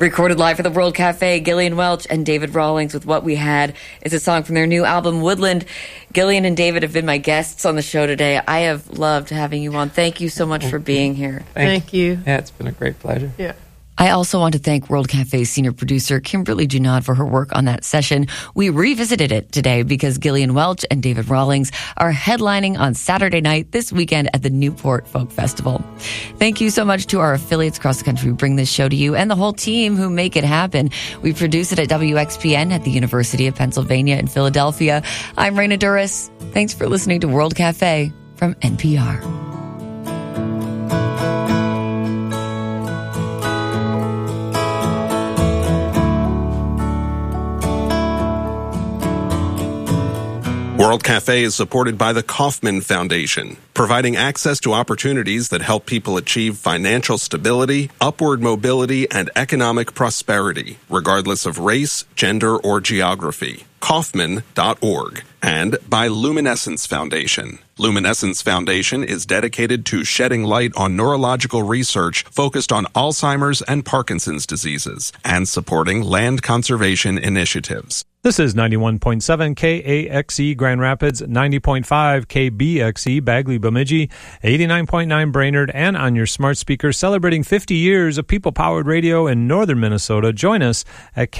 Recorded live for the World Cafe, Gillian Welch and David Rawlings with What We Had. It's a song from their new album, Woodland. Gillian and David have been my guests on the show today. I have loved having you on. Thank you so much for being here. Thank you. Yeah, it's been a great pleasure. Yeah. I also want to thank World Cafe's senior producer, Kimberly Junod, for her work on that session. We revisited it today because Gillian Welch and David Rawlings are headlining on Saturday night this weekend at the Newport Folk Festival. Thank you so much to our affiliates across the country who bring this show to you and the whole team who make it happen. We produce it at WXPN at the University of Pennsylvania in Philadelphia. I'm Raina Duras. Thanks for listening to World Cafe from NPR. World Cafe is supported by the Kauffman Foundation, providing access to opportunities that help people achieve financial stability, upward mobility, and economic prosperity, regardless of race, gender, or geography. Kauffman.org. And by Luminescence Foundation. Luminescence Foundation is dedicated to shedding light on neurological research focused on Alzheimer's and Parkinson's diseases and supporting land conservation initiatives. This is 91.7 KAXE Grand Rapids, 90.5 KBXE Bagley Bemidji, 89.9 Brainerd, and on your smart speaker celebrating 50 years of people-powered radio in northern Minnesota. Join us at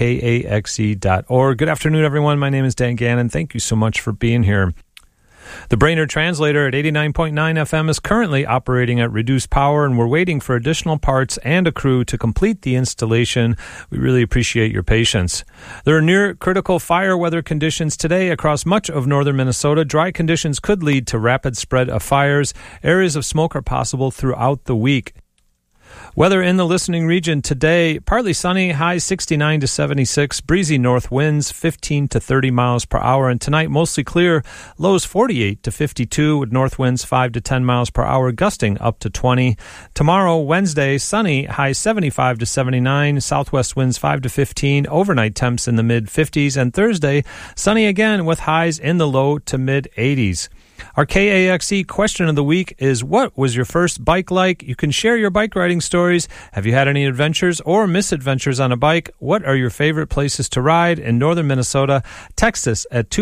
KAXE.org. Good afternoon, everyone. My name is Dan Gannon. Thank you so much for being here. The Brainerd Translator at 89.9 FM is currently operating at reduced power, and we're waiting for additional parts and a crew to complete the installation. We really appreciate your patience. There are near critical fire weather conditions today across much of northern Minnesota. Dry conditions could lead to rapid spread of fires. Areas of smoke are possible throughout the week. Weather in the listening region today, partly sunny, highs 69 to 76, breezy north winds 15 to 30 miles per hour. And tonight, mostly clear, lows 48 to 52 with north winds 5 to 10 miles per hour, gusting up to 20. Tomorrow, Wednesday, sunny, highs 75 to 79, southwest winds 5 to 15, overnight temps in the mid-50s. And Thursday, sunny again with highs in the low to mid-80s. Our KAXE question of the week is, what was your first bike like? You can share your bike riding stories. Have you had any adventures or misadventures on a bike? What are your favorite places to ride in northern Minnesota? Text us at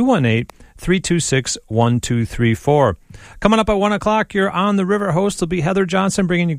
218-326-1234. Coming up at 1 o'clock, your On the River host will be Heather Johnson, bringing you